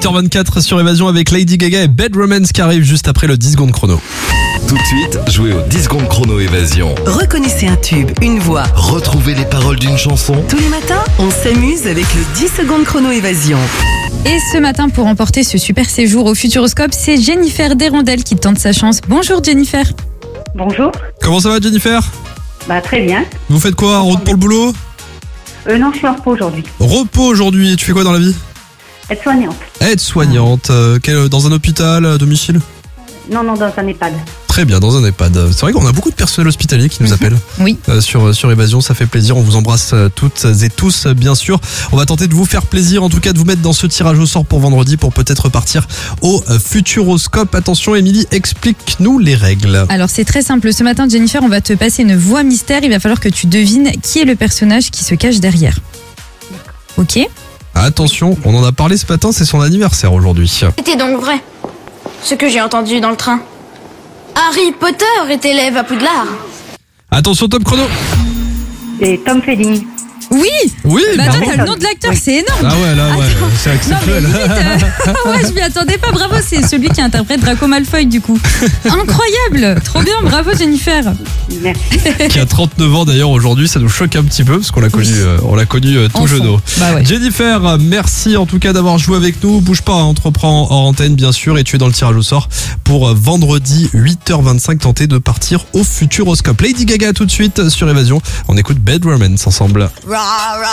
8h24 sur Évasion avec Lady Gaga et Bad Romance qui arrive juste après le 10 secondes chrono. Tout de suite, jouez au 10 secondes chrono Évasion. Reconnaissez un tube, une voix. Retrouvez les paroles d'une chanson. Tous les matins, on s'amuse avec le 10 secondes chrono Évasion. Et ce matin, pour remporter ce super séjour au Futuroscope, c'est Jennifer Desrondelles qui tente sa chance. Bonjour Jennifer. Bonjour. Comment ça va Jennifer? Très bien. Vous faites quoi? En route pour le boulot? Non, je suis en repos aujourd'hui. Repos aujourd'hui. Tu fais quoi dans la vie? Aide-soignante. Aide-soignante. Dans un hôpital, à domicile? Non, dans un EHPAD. Très bien, dans un EHPAD. C'est vrai qu'on a beaucoup de personnel hospitalier qui nous appellent. Oui. Sur Évasion, ça fait plaisir. On vous embrasse toutes et tous, bien sûr. On va tenter de vous faire plaisir, en tout cas de vous mettre dans ce tirage au sort pour vendredi pour peut-être partir au Futuroscope. Attention, Émilie, explique-nous les règles. Alors c'est très simple. Ce matin, Jennifer, on va te passer une voix mystère. Il va falloir que tu devines qui est le personnage qui se cache derrière. Ok? Attention, on en a parlé ce matin, c'est son anniversaire aujourd'hui. C'était donc vrai, ce que j'ai entendu dans le train. Harry Potter est élève à Poudlard. Attention, top chrono. Et Tom Felling. Oui. Oui, Bah bravo. attends, t'as le nom de l'acteur, c'est énorme. Ah ouais, là, ouais, c'est Non mais exceptionnel. limite, ouais, je m'y attendais pas. Bravo, c'est celui qui interprète Draco Malfoy du coup. Incroyable, trop bien, bravo Jennifer. Merci. Qui a 39 ans d'ailleurs aujourd'hui, ça nous choque un petit peu parce qu'on l'a connu, tout Enfant. jeune. Bah ouais. Jennifer, merci en tout cas d'avoir joué avec nous. Bouge pas, on te reprend en antenne bien sûr et tu es dans le tirage au sort pour vendredi 8h25 tenter de partir au Futuroscope. Lady Gaga tout de suite sur Évasion. On écoute Bad Romance ensemble.